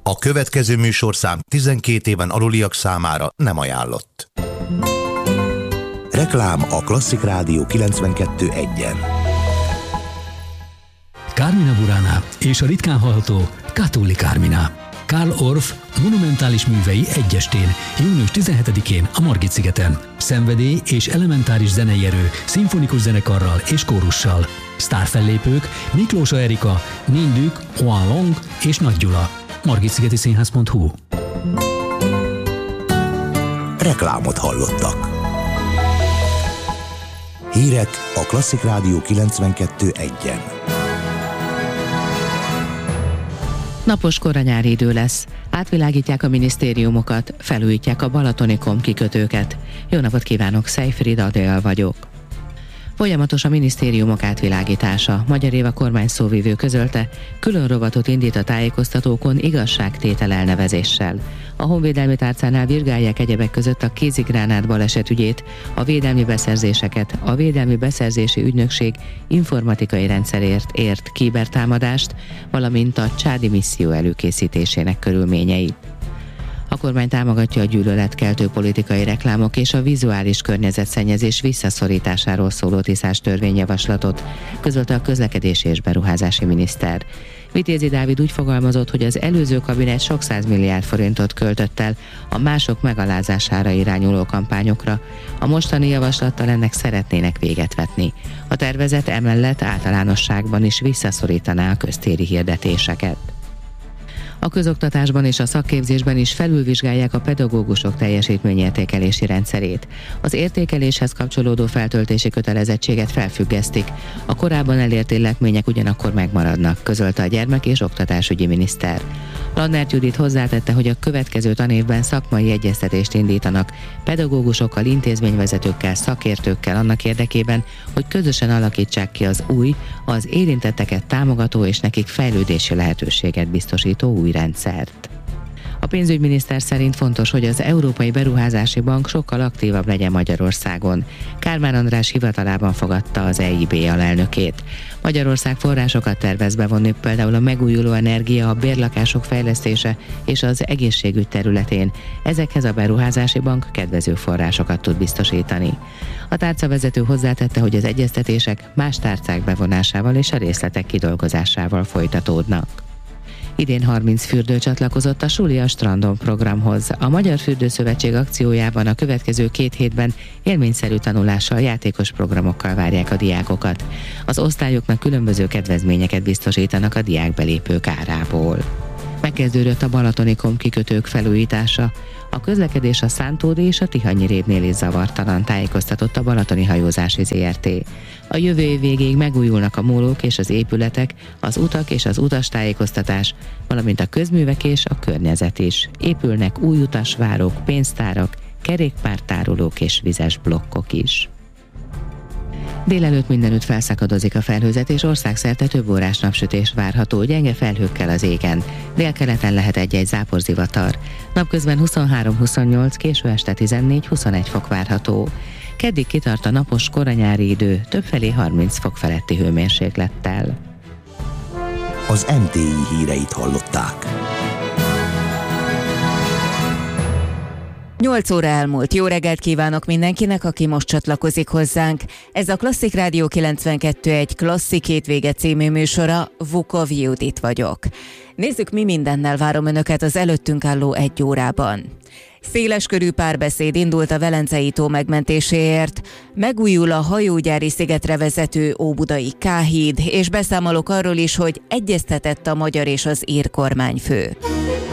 A következő műsorszám 12 éven aluliak számára nem ajánlott. Reklám a Klasszik Rádió 92.1-en. Carmina Burana és a ritkán hallható Catullus Carmina. Karl Orff monumentális művei egyestén, június 17-én a Margit-szigeten. Szenvedély és elementáris zenei erő, szimfonikus zenekarral és kórussal. Sztárfellépők Miklósa Erika, Nindük, Oan Long és Nagy Gyula. margitszigetiszínház.hu. Reklámot hallottak. Hírek a Klasszik Rádió 92.1-en. Napos koranyári idő lesz. Átvilágítják a minisztériumokat, felújítják a balatoni-kom kikötőket. Jó napot kívánok, Szejfrid Adél vagyok. Folyamatos a minisztériumok átvilágítása. Magyar Éva kormányszóvivő közölte, külön rovatot indít a tájékoztatókon igazságtétel elnevezéssel. A honvédelmi tárcánál vizsgálják egyebek között a kézigránát baleset ügyét, a védelmi beszerzéseket, a Védelmi Beszerzési Ügynökség informatikai rendszerért ért kibertámadást, valamint a csádi misszió előkészítésének körülményeit. A kormány támogatja a gyűlöletkeltő politikai reklámok és a vizuális környezetszennyezés visszaszorításáról szóló tisztás törvényjavaslatot, közölte a közlekedési és beruházási miniszter. Vitézi Dávid úgy fogalmazott, hogy az előző kabinet sok 100 milliárd forintot költött el a mások megalázására irányuló kampányokra. A mostani javaslattal ennek szeretnének véget vetni. A tervezet emellett általánosságban is visszaszorítaná a köztéri hirdetéseket. A közoktatásban és a szakképzésben is felülvizsgálják a pedagógusok teljesítményértékelési rendszerét. Az értékeléshez kapcsolódó feltöltési kötelezettséget felfüggesztik. A korábban elért illetmények ugyanakkor megmaradnak, közölte a gyermek- és oktatásügyi miniszter. Lannert Judit hozzátette, hogy a következő tanévben szakmai egyeztetést indítanak pedagógusokkal, intézményvezetőkkel, szakértőkkel annak érdekében, hogy közösen alakítsák ki az új, az érintetteket támogató és nekik fejlődési lehetőséget biztosító új rendszert. A pénzügyminiszter szerint fontos, hogy az Európai Beruházási Bank sokkal aktívabb legyen Magyarországon. Kálmán András hivatalában fogadta az EIB alelnökét. Magyarország forrásokat tervez bevonni például a megújuló energia, a bérlakások fejlesztése és az egészségügy területén. Ezekhez a Beruházási Bank kedvező forrásokat tud biztosítani. A tárcavezető hozzátette, hogy az egyeztetések más tárcák bevonásával és a részletek kidolgozásával folytatódnak. Idén 30 fürdő csatlakozott a Suli a strandon programhoz. A Magyar Fürdőszövetség akciójában a következő 2 hétben élményszerű tanulással, játékos programokkal várják a diákokat. Az osztályoknak különböző kedvezményeket biztosítanak a diákbelépők árából. Megkezdődött a balatoni-kom kikötők felújítása. A közlekedés a Szántódi és a Tihanyi-Rébnél is zavartalan, tájékoztatott a Balatoni Hajózási Zrt. A jövő év végéig megújulnak a mólók és az épületek, az utak és az utastájékoztatás, valamint a közművek és a környezet is. Épülnek új utasvárok, pénztárak, kerékpártárolók és vizes blokkok is. Délelőtt mindenütt felszakadozik a felhőzet, és országszerte több órás napsütés várható, gyenge felhőkkel az égen. Délkeleten lehet egy-egy záporzivatar. Napközben 23-28, késő este 14-21 fok várható. Keddig kitart a napos koranyári idő, többfelé 30 fok feletti hőmérséklettel. Az MTI híreit hallották. 8 óra elmúlt. Jó reggelt kívánok mindenkinek, aki most csatlakozik hozzánk. Ez a Klasszik Rádió 92.1 Klasszik hétvége című műsora, Vukov Judit vagyok. Nézzük, mi mindennel várom önöket az előttünk álló 1 órában. Széleskörű párbeszéd indult a Velencei tó megmentéséért, megújul a hajógyári szigetre vezető óbudai K-híd, és beszámolok arról is, hogy egyeztetett a magyar és az ír kormányfő.